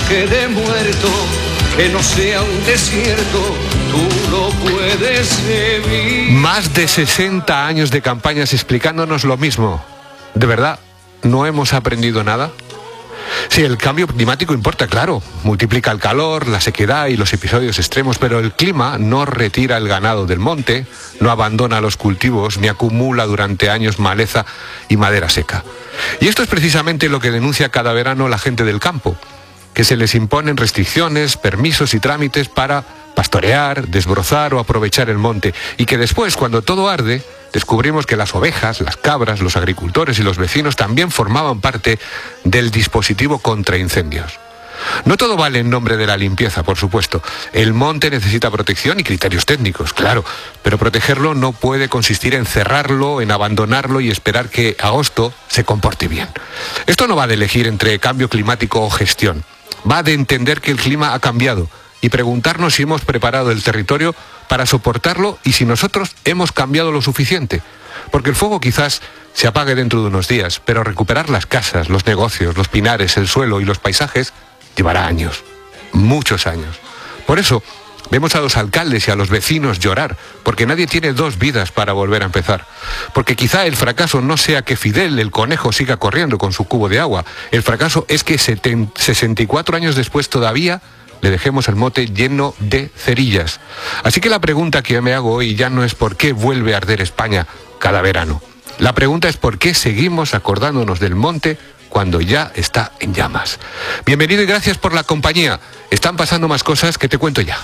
quede muerto, que no sea un desierto, tú lo puedes vivir. Más de 60 años de campañas explicándonos lo mismo. ¿De verdad no hemos aprendido nada? Sí, el cambio climático importa, claro. Multiplica el calor, la sequedad y los episodios extremos, pero el clima no retira el ganado del monte, no abandona los cultivos, ni acumula durante años maleza y madera seca. Y esto es precisamente lo que denuncia cada verano la gente del campo, que se les imponen restricciones, permisos y trámites para pastorear, desbrozar o aprovechar el monte, y que después, cuando todo arde, descubrimos que las ovejas, las cabras, los agricultores y los vecinos también formaban parte del dispositivo contra incendios. No todo vale en nombre de la limpieza, por supuesto. El monte necesita protección y criterios técnicos, claro, pero protegerlo no puede consistir en cerrarlo, en abandonarlo y esperar que agosto se comporte bien. Esto no va de elegir entre cambio climático o gestión. Va de entender que el clima ha cambiado y preguntarnos si hemos preparado el territorio para soportarlo y si nosotros hemos cambiado lo suficiente. Porque el fuego quizás se apague dentro de unos días, pero recuperar las casas, los negocios, los pinares, el suelo y los paisajes llevará años, muchos años. Por eso vemos a los alcaldes y a los vecinos llorar, porque nadie tiene dos vidas para volver a empezar. Porque quizá el fracaso no sea que Fidel, el conejo, siga corriendo con su cubo de agua. El fracaso es que 64 años después todavía le dejemos el monte lleno de cerillas. Así que la pregunta que me hago hoy ya no es por qué vuelve a arder España cada verano. La pregunta es por qué seguimos acordándonos del monte cuando ya está en llamas. Bienvenido y gracias por la compañía. Están pasando más cosas que te cuento ya.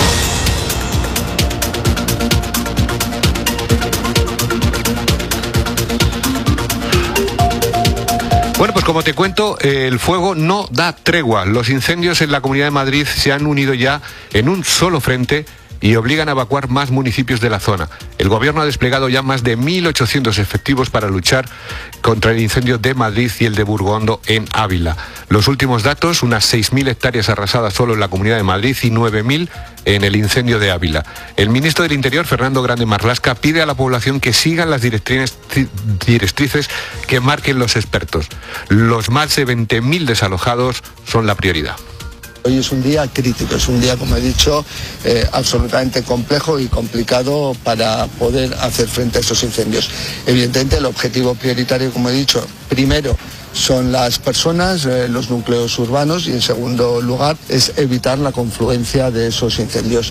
Bueno, pues como te cuento, el fuego no da tregua. Los incendios en la Comunidad de Madrid se han unido ya en un solo frente y obligan a evacuar más municipios de la zona. El gobierno ha desplegado ya más de 1.800 efectivos para luchar contra el incendio de Madrid y el de Burgondo en Ávila. Los últimos datos, unas 6.000 hectáreas arrasadas solo en la Comunidad de Madrid y 9.000 en el incendio de Ávila. El ministro del Interior, Fernando Grande Marlaska, pide a la población que sigan las directrices que marquen los expertos. Los más de 20.000 desalojados son la prioridad. Hoy es un día crítico, es un día, como he dicho, absolutamente complejo y complicado para poder hacer frente a estos incendios. Evidentemente, el objetivo prioritario, como he dicho, primero son las personas, los núcleos urbanos, y en segundo lugar es evitar la confluencia de esos incendios.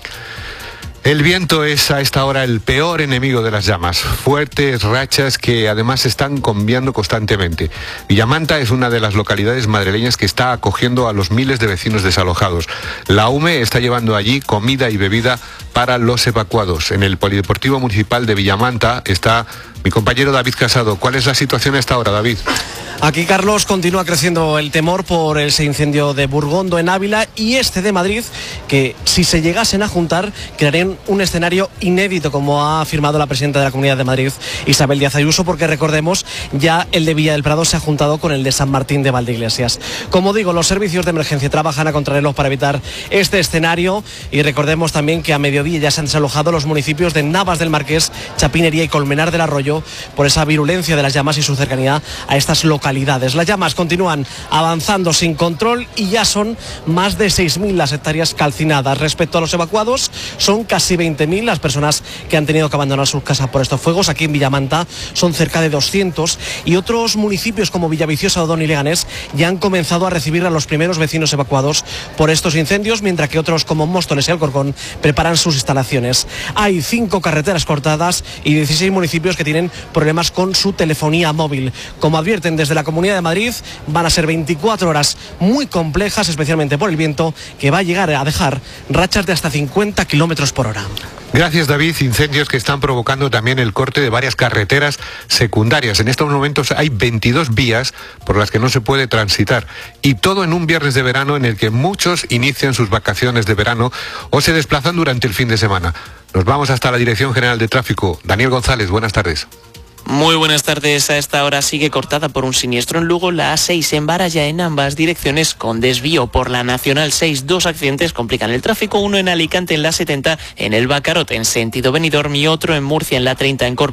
El viento es a esta hora el peor enemigo de las llamas. Fuertes rachas que además están cambiando constantemente. Villamanta es una de las localidades madrileñas que está acogiendo a los miles de vecinos desalojados. La UME está llevando allí comida y bebida para los evacuados. En el Polideportivo Municipal de Villamanta está mi compañero David Casado. ¿Cuál es la situación a esta hora, David? Aquí, Carlos, continúa creciendo el temor por ese incendio de Burgondo en Ávila y este de Madrid, que si se llegasen a juntar, crearían un escenario inédito, como ha afirmado la presidenta de la Comunidad de Madrid, Isabel Díaz Ayuso, porque recordemos, ya el de Villa del Prado se ha juntado con el de San Martín de Valdeiglesias. Como digo, los servicios de emergencia trabajan a contrarreloj para evitar este escenario y recordemos también que a mediodía ya se han desalojado los municipios de Navas del Marqués, Chapinería y Colmenar del Arroyo por esa virulencia de las llamas y su cercanía a estas localidades. Las llamas continúan avanzando sin control y ya son más de 6.000 las hectáreas calcinadas. Respecto a los evacuados, son casi 20.000 las personas que han tenido que abandonar sus casas por estos fuegos. Aquí en Villamanta son cerca de 200 y otros municipios como Villaviciosa, Odón y Leganés ya han comenzado a recibir a los primeros vecinos evacuados por estos incendios, mientras que otros como Móstoles y Alcorcón preparan sus instalaciones. Hay 5 carreteras cortadas y 16 municipios que tienen problemas con su telefonía móvil. Como advierten desde la Comunidad de Madrid, van a ser 24 horas muy complejas, especialmente por el viento, que va a llegar a dejar rachas de hasta 50 kilómetros por hora. Gracias, David. Incendios que están provocando también el corte de varias carreteras secundarias. En estos momentos hay 22 vías por las que no se puede transitar. Y todo en un viernes de verano en el que muchos inician sus vacaciones de verano o se desplazan durante el fin de semana. Nos vamos hasta la Dirección General de Tráfico. Daniel González, buenas tardes. Muy buenas tardes. A esta hora sigue cortada por un siniestro en Lugo la A6 en Baraya en ambas direcciones con desvío por la Nacional 6. 2 accidentes complican el tráfico, uno en Alicante en la 70 en el Bacarote en sentido Benidorm y otro en Murcia en la 30 en Corpus.